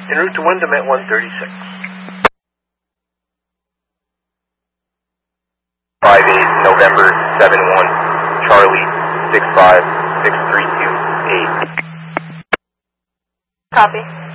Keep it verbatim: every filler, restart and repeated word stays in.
En route to Wyndham at one thirty-six. five eight, November seven one, Charlie six five, six three two eight. Copy.